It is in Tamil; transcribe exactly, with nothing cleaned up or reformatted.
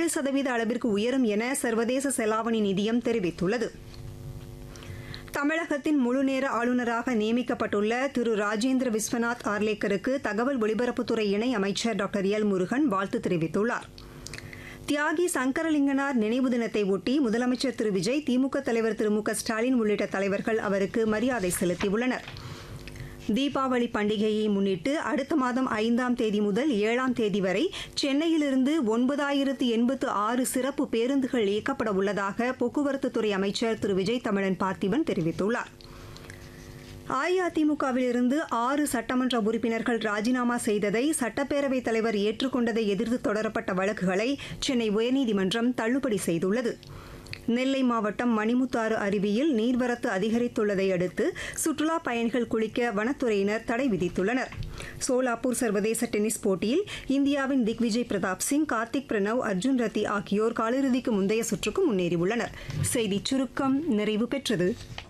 எட்டு சதவீத அளவிற்கு உயரும் என சர்வதேச செலாவணி நிதியம் தெரிவித்துள்ளது. தமிழகத்தின் முழுநேர ஆளுநராக நியமிக்கப்பட்டுள்ள திரு ராஜேந்திர விஸ்வநாத் ஆர்லேக்கருக்கு தகவல் ஒலிபரப்புத்துறை இணை அமைச்சர் டாக்டர் எல் முருகன் வாழ்த்து தெரிவித்துள்ளார். தியாகி சங்கரலிங்கனார் நினைவு தினத்தை ஒட்டி முதலமைச்சர் திரு விஜய், திமுக தலைவர் திரு மு க ஸ்டாலின் உள்ளிட்ட தலைவர்கள் அவருக்கு மரியாதை செலுத்தியுள்ளனர். தீபாவளி பண்டிகையை முன்னிட்டு அடுத்த மாதம் ஐந்தாம் தேதி முதல் ஏழாம் தேதி வரை சென்னையிலிருந்து ஒன்பதாயிரத்து எண்பத்து ஆறு சிறப்பு பேருந்துகள் இயக்கப்பட உள்ளதாக போக்குவரத்துத்துறை அமைச்சர் திரு விஜய் தமிழன் பார்த்திபன் தெரிவித்துள்ளார். அஇஅதிமுகவிலிருந்து ஆறு சட்டமன்ற உறுப்பினர்கள் ராஜினாமா செய்ததை சட்டப்பேரவைத் தலைவர் ஏற்றுக்கொண்டதை எதிர்த்து தொடரப்பட்ட வழக்குகளை சென்னை உயர்நீதிமன்றம் தள்ளுபடி செய்துள்ளது. நெல்லை மாவட்டம் மணிமுத்தாறு அருவியில் நீர்வரத்து அதிகரித்துள்ளதை அடுத்து சுற்றுலாப் பயணிகள் குளிக்க வனத்துறையினர் தடை விதித்துள்ளனர். சோலாப்பூர் சர்வதேச டென்னிஸ் போட்டியில் இந்தியாவின் திக்விஜய் பிரதாப் சிங், கார்த்திக் பிரணவ், அர்ஜுன் ரத்தி ஆகியோர் காலிறுதிக்கு முந்தைய சுற்றுக்கு முன்னேறியுள்ளனர். செய்திச் சுருக்கம் நிறைவு பெற்றது.